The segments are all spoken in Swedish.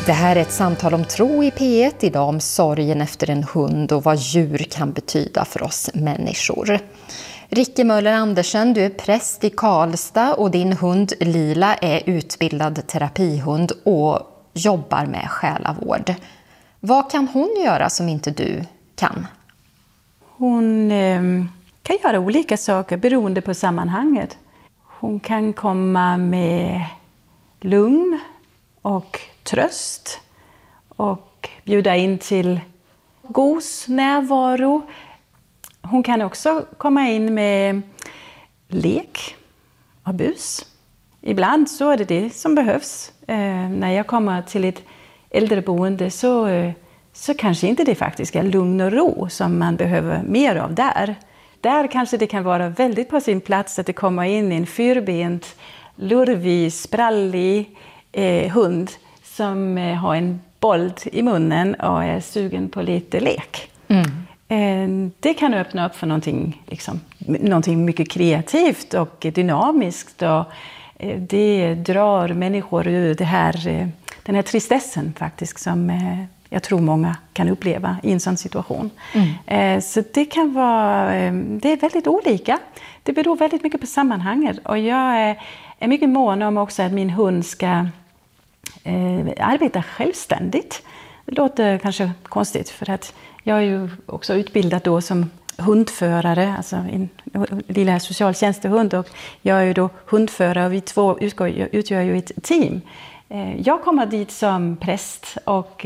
Det här är ett samtal om tro i P1 idag, om sorgen efter en hund och vad djur kan betyda för oss människor. Rikke Möller Andersen, du är präst i Karlstad och din hund Lila är utbildad terapihund och jobbar med själavård. Vad kan hon göra som inte du kan? Hon kan göra olika saker beroende på sammanhanget. Hon kan komma med lugn och tröst och bjuda in till gos närvaro. Hon kan också komma in med lek och bus. Ibland så är det som behövs. När jag kommer till ett äldreboende så kanske inte det faktiskt är lugn och ro som man behöver mer av där. Där kanske det kan vara väldigt på sin plats att det kommer in en fyrbent, lurvig, sprallig hund som har en boll i munnen och är sugen på lite lek. Det kan öppna upp för någonting mycket kreativt och dynamiskt. Och det drar människor ur den här tristessen faktiskt som jag tror många kan uppleva i en sån situation. Så det är väldigt olika. Det beror väldigt mycket på sammanhanget. Och jag är mycket mån om också att min hund ska arbeta självständigt. Det låter kanske konstigt för att jag är ju också utbildad då som hundförare, alltså en lilla socialtjänstehund, och jag är ju då hundförare och vi två utgör ju ett team. Jag kommer dit som präst och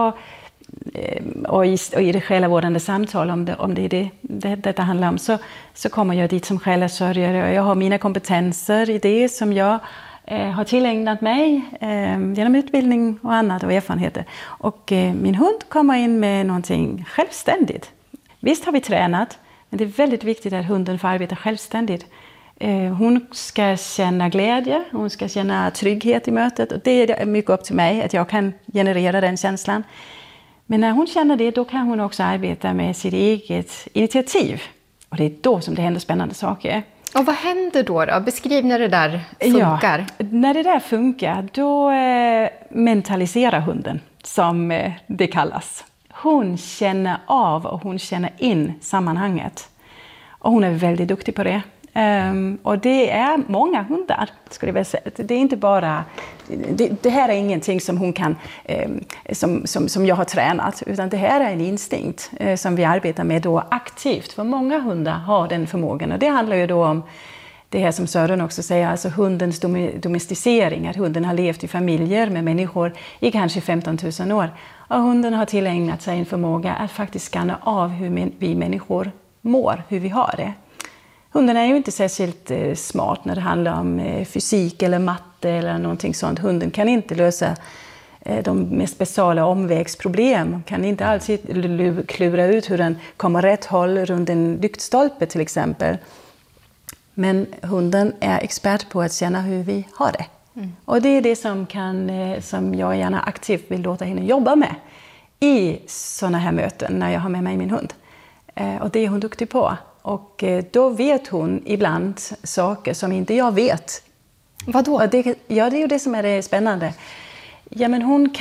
i det själavårdande samtal om detta handlar om så kommer jag dit som själasörjare och jag har mina kompetenser i det som jag har tillägnat mig genom utbildning och annat och erfarenheter. Och min hund kommer in med någonting självständigt. Visst har vi tränat, men det är väldigt viktigt att hunden får arbeta självständigt. Hon ska känna glädje, hon ska känna trygghet i mötet. Och det är mycket upp till mig att jag kan generera den känslan. Men när hon känner det, då kan hon också arbeta med sitt eget initiativ. Och det är då som det händer spännande saker. Och vad händer då? Beskriv när det där funkar. Ja, när det där funkar, då mentaliserar hunden, som det kallas. Hon känner av och hon känner in sammanhanget. Och hon är väldigt duktig på det. Och det är många hundar, skulle jag vilja säga. Det är inte bara... Det här är ingenting som hon kan... som jag har tränat. Utan det här är en instinkt som vi arbetar med då aktivt. För många hundar har den förmågan. Och det handlar ju då om det här som Sören också säger. Alltså hundens domesticering. Att hunden har levt i familjer med människor i kanske 15 000 år. Och hunden har tillägnat sig en förmåga att faktiskt skanna av hur vi människor mår. Hur vi har det. Hunden är ju inte särskilt smart när det handlar om fysik eller matte eller någonting sånt. Hunden kan inte lösa de mest basala omvägsproblem. Kan inte alltid klura ut hur den kommer rätt håll runt en lyktstolpe till exempel. Men hunden är expert på att känna hur vi har det. Och det är det som jag gärna aktivt vill låta henne jobba med i sådana här möten när jag har med mig min hund. Och det är hon duktig på. Och då vet hon ibland saker som inte jag vet. Vadå? Och det är ju det som är det spännande. Ja, men hon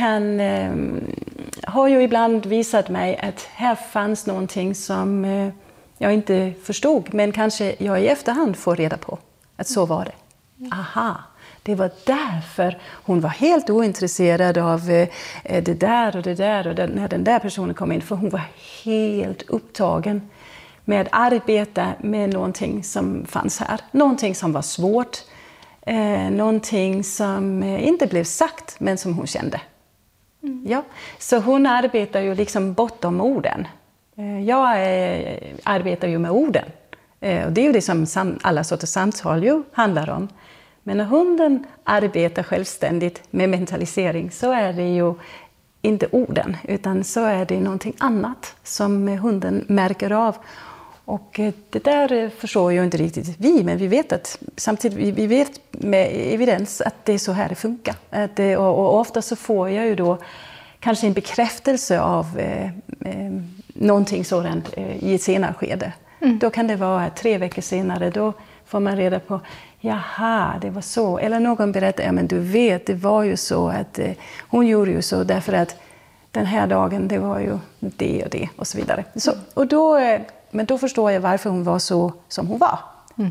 har ju ibland visat mig att här fanns någonting som jag inte förstod. Men kanske jag i efterhand får reda på att så var det. Aha, det var därför hon var helt ointresserad av det där och det där. Och när den där personen kom in, för hon var helt upptagen med att arbeta med någonting som fanns här. Någonting som var svårt. Någonting som inte blev sagt, men som hon kände. Ja. Så hon arbetar ju liksom bortom orden. Jag arbetar ju med orden. Och det är ju det som alla sorters samtal ju handlar om. Men när hunden arbetar självständigt med mentalisering så är det ju inte orden. Utan så är det någonting annat som hunden märker av. Och det där förstår ju inte riktigt vi, men vi vet med evidens att det är så här det funkar. Och ofta så får jag ju då kanske en bekräftelse av någonting sådant i ett senare skede. Då kan det vara 3 veckor senare, då får man reda på, Jaha, det var så. Eller någon berättar, ja men du vet, det var ju så att hon gjorde ju så därför att den här dagen, det var ju det och så vidare. Så, men då förstår jag varför hon var så som hon var.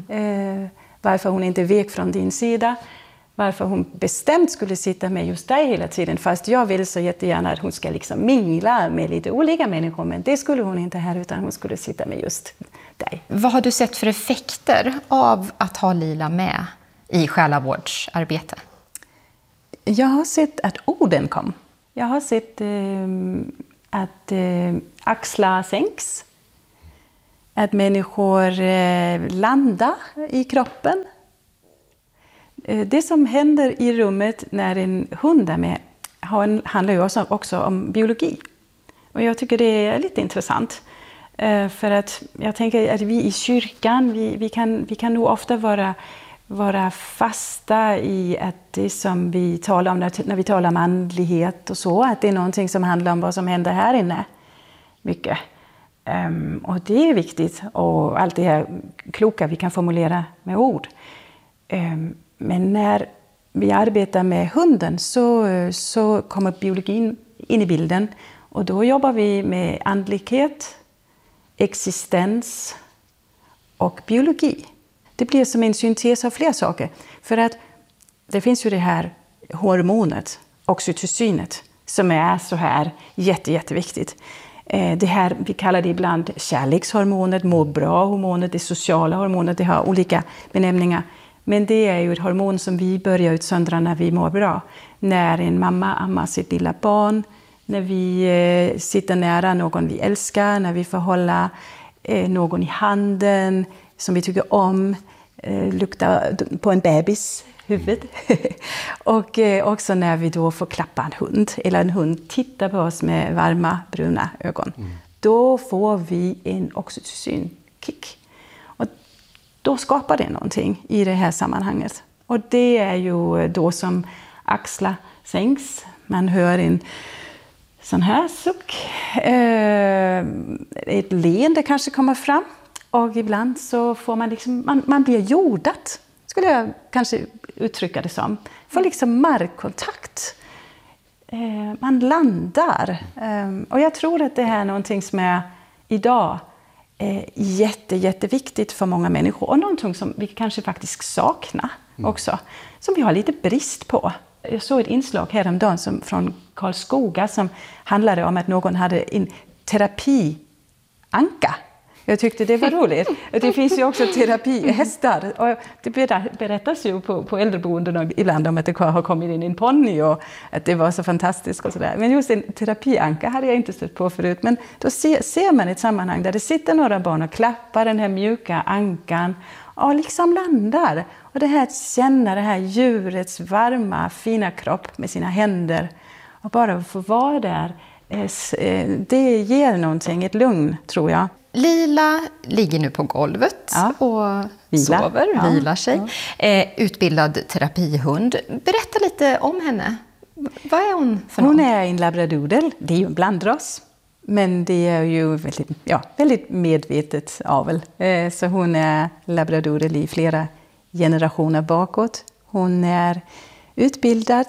Varför hon inte vek från din sida. Varför hon bestämt skulle sitta med just dig hela tiden. Fast jag vill så jättegärna att hon ska liksom mingla med lite olika människor. Men det skulle hon inte här, utan hon skulle sitta med just dig. Vad har du sett för effekter av att ha Lila med i själavårdsarbete? Jag har sett att orden kom. Jag har sett att axlar sänks. Att människor landar i kroppen. Det som händer i rummet när en hund är med handlar ju också om biologi. Och jag tycker det är lite intressant. För att jag tänker att vi i kyrkan, vi kan nog ofta vara fasta i att det som vi talar om när vi talar om andlighet och så, att det är någonting som handlar om vad som händer här inne. Mycket. Och det är viktigt, och allt det här kloka vi kan formulera med ord. Men när vi arbetar med hunden så kommer biologin in i bilden. Och då jobbar vi med andlighet, existens och biologi. Det blir som en syntes av flera saker. För att det finns ju det här hormonet, oxytocinet, som är så här jätteviktigt. Det här, vi kallar det ibland kärlekshormonet, må bra-hormonet, det sociala hormonet, det har olika benämningar. Men det är ju ett hormon som vi börjar utsöndra när vi mår bra. När en mamma ammar sitt lilla barn, när vi sitter nära någon vi älskar, när vi får hålla någon i handen som vi tycker om, lukta på en bebis huvud. Och också när vi då får klappa en hund, eller en hund tittar på oss med varma bruna ögon. Då får vi en oxytocin-kick. Och då skapar det någonting i det här sammanhanget. Och det är ju då som axlar sänks. Man hör en sån här suck. Ett leende kanske kommer fram. Och ibland så får man liksom, man blir jordat, skulle jag kanske uttrycka det som. Får liksom markkontakt. Man landar. Och jag tror att det här är någonting som är idag jätteviktigt för många människor. Och någonting som vi kanske faktiskt saknar också. Som vi har lite brist på. Jag såg ett inslag häromdagen från Karlskoga som handlade om att någon hade en terapianka. Jag tyckte det var roligt. Det finns ju också terapihästar. Och det berättas ju på äldreboenden ibland om att det har kommit in en ponny och att det var så fantastiskt och sådär. Men just en terapianka hade jag inte stött på förut. Men då ser man ett sammanhang där det sitter några barn och klappar den här mjuka ankan och liksom landar. Och det här att känna det här djurets varma, fina kropp med sina händer och bara få vara där, det ger någonting, ett lugn tror jag. Lila ligger nu på golvet och vilar sig. Ja. Utbildad terapihund. Berätta lite om henne. Vad är hon för någon? Hon är en labradoodle. Det är ju en blandras. Men det är ju väldigt medvetet avel. Så hon är labradoodle i flera generationer bakåt. Hon är utbildad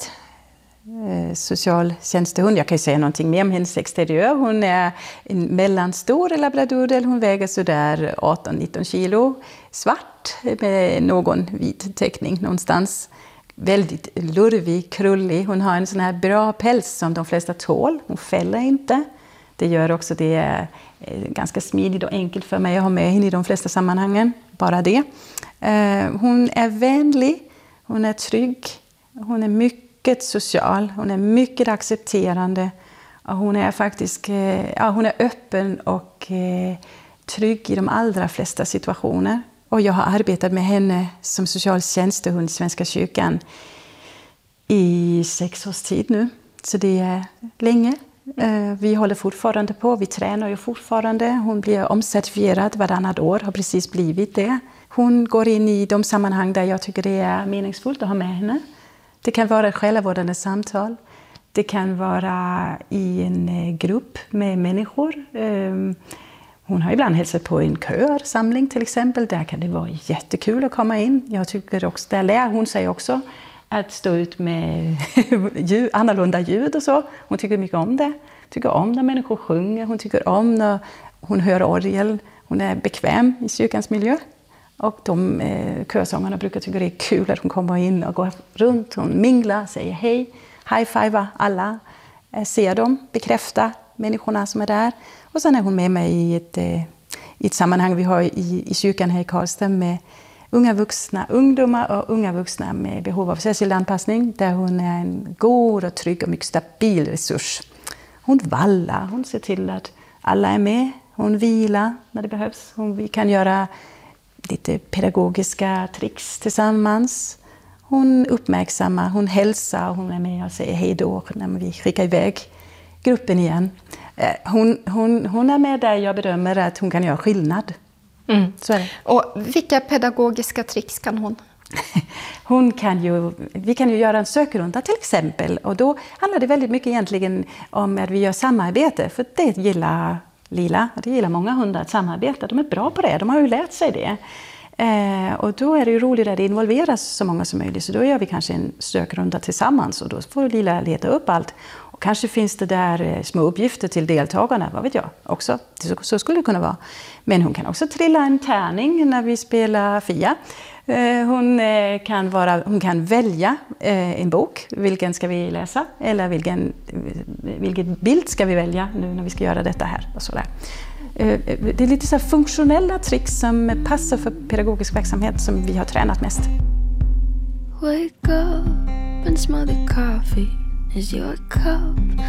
socialtjänstehund. Jag kan ju säga någonting mer om hennes exteriör. Hon är en mellanstor labradoodle. Hon väger sådär 18-19 kilo. Svart med någon vit teckning någonstans. Väldigt lurvig, krullig. Hon har en sån här bra päls som de flesta tål. Hon fäller inte. Det gör också det ganska smidigt och enkelt för mig att ha med henne i de flesta sammanhangen. Bara det. Hon är vänlig. Hon är trygg. Hon är mycket social. Hon är mycket accepterande. Och hon är faktiskt hon är öppen och trygg i de allra flesta situationer. Och jag har arbetat med henne som socialtjänstehund i Svenska kyrkan i 6 års tid nu. Så det är länge. Vi håller fortfarande på, vi tränar ju fortfarande. Hon blir omcertifierad varannat år, har precis blivit det. Hon går in i de sammanhang där jag tycker det är meningsfullt att ha med henne. Det kan vara ett själavårdande samtal. Det kan vara i en grupp med människor. Hon har ibland hälsat på en körsamling till exempel. Där kan det vara jättekul att komma in. Jag tycker också, där lär hon sig också att stå ut med annorlunda ljud och så. Hon tycker mycket om det. Tycker om när människor sjunger. Hon tycker om när hon hör orgel. Hon är bekväm i kyrkans miljö. Och de körsångarna brukar tycka det är kul att hon kommer in och går runt. Hon minglar, säger hej, high-fivar alla. Ser dem, bekräftar människorna som är där. Och sen är hon med mig i ett sammanhang vi har i kyrkan här i Karlstad med ungdomar och unga vuxna med behov av särskild anpassning. Där hon är en god och trygg och mycket stabil resurs. Hon vallar, hon ser till att alla är med. Hon vilar när det behövs. Vi kan göra lite pedagogiska tricks tillsammans. Hon uppmärksammar, hon hälsar, hon är med och säger hej då när vi skickar iväg gruppen igen. Hon är med där jag bedömer att hon kan göra skillnad. Så är det. Och vilka pedagogiska tricks kan hon? Vi kan ju göra en sökrunda till exempel. Och då handlar det väldigt mycket egentligen om att vi gör samarbete. För det gillar Lila, det gillar många hundar att samarbeta. De är bra på det, de har ju lärt sig det. Och då är det ju roligt att det involveras så många som möjligt. Så då gör vi kanske en sökrunda tillsammans och då får Lila leta upp allt. Och kanske finns det där små uppgifter till deltagarna, vad vet jag också. Så skulle det kunna vara. Men hon kan också trilla en tärning när vi spelar Fia. Hon kan välja en bok, vilken ska vi läsa? Eller vilken bild ska vi välja nu när vi ska göra detta här? Och sådär. Det är lite så här funktionella tricks som passar för pedagogisk verksamhet som vi har tränat mest. Wake up and smell the coffee. Is your cup